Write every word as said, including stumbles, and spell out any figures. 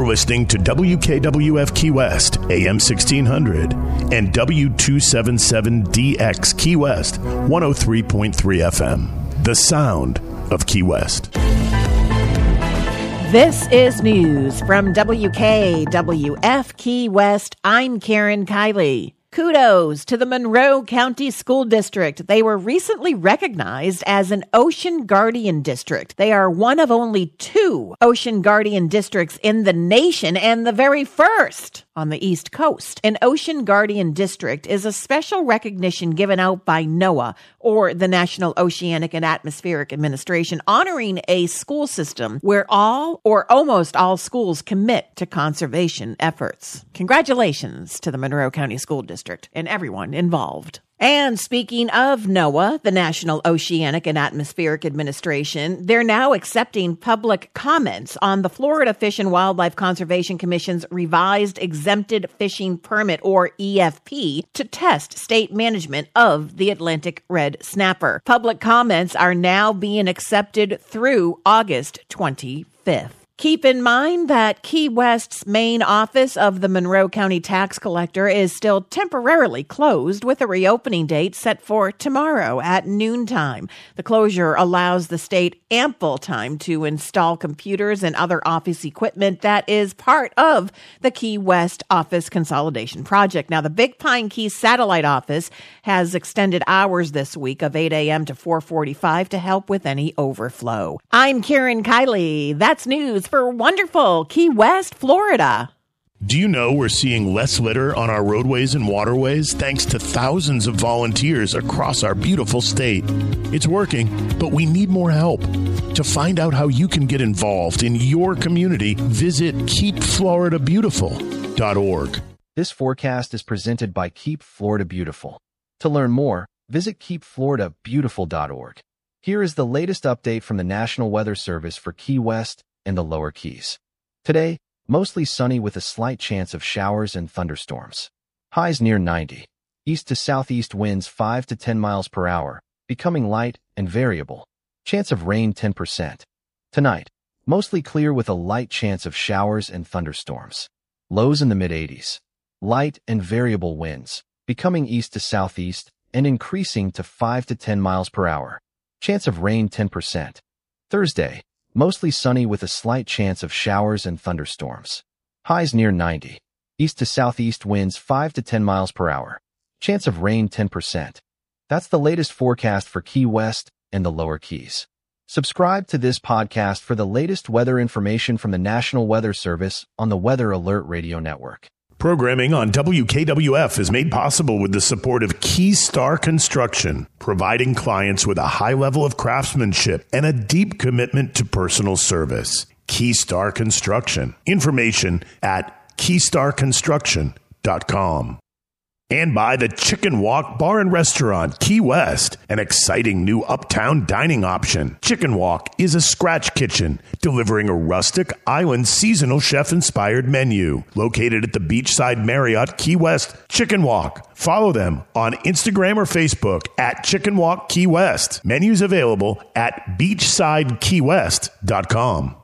listening to W K W F Key West, A M sixteen hundred, and W two seventy-seven D X Key West, one oh three point three F M. The sound of Key West. This is news from W K W F Key West. I'm Karen Kiley. Kudos to the Monroe County School District. They were recently recognized as an Ocean Guardian District. They are one of only two Ocean Guardian Districts in the nation and the very first on the East Coast. An Ocean Guardian District is a special recognition given out by NOAA, or the National Oceanic and Atmospheric Administration, honoring a school system where all or almost all schools commit to conservation efforts. Congratulations to the Monroe County School District and everyone involved. And speaking of NOAA, the National Oceanic and Atmospheric Administration, they're now accepting public comments on the Florida Fish and Wildlife Conservation Commission's revised exempted fishing permit, or E F P, to test state management of the Atlantic red snapper. Public comments are now being accepted through August twenty-fifth. Keep in mind that Key West's main office of the Monroe County Tax Collector is still temporarily closed, with a reopening date set for tomorrow at noontime. The closure allows the state ample time to install computers and other office equipment that is part of the Key West office consolidation project. Now, the Big Pine Key satellite office has extended hours this week of eight a.m. to four forty-five to help with any overflow. I'm Karen Kiley. That's news for wonderful Key West, Florida. Do you know we're seeing less litter on our roadways and waterways thanks to thousands of volunteers across our beautiful state? It's working, but we need more help. To find out how you can get involved in your community, visit keep florida beautiful dot org. This forecast is presented by Keep Florida Beautiful. To learn more, visit keep florida beautiful dot org. Here is the latest update from the National Weather Service for Key West and the Lower Keys. Today, mostly sunny with a slight chance of showers and thunderstorms. Highs near ninety. East to southeast winds five to ten miles per hour, becoming light and variable. Chance of rain ten percent. Tonight, mostly clear with a light chance of showers and thunderstorms. Lows in the mid-eighties. Light and variable winds, becoming east to southeast and increasing to five to ten miles per hour. Chance of rain ten percent. Thursday, mostly sunny with a slight chance of showers and thunderstorms. Highs near ninety. East to southeast winds five to ten miles per hour. Chance of rain ten percent. That's the latest forecast for Key West and the Lower Keys. Subscribe to this podcast for the latest weather information from the National Weather Service on the Weather Alert Radio Network. Programming on W K W F is made possible with the support of Keystar Construction, providing clients with a high level of craftsmanship and a deep commitment to personal service. Keystar Construction. Information at keystar construction dot com. And by the Chicken Walk Bar and Restaurant, Key West, an exciting new uptown dining option. Chicken Walk is a scratch kitchen, delivering a rustic, island, seasonal chef-inspired menu. Located at the Beachside Marriott, Key West, Chicken Walk. Follow them on Instagram or Facebook at Chicken Walk Key West. Menus available at beachside key west dot com.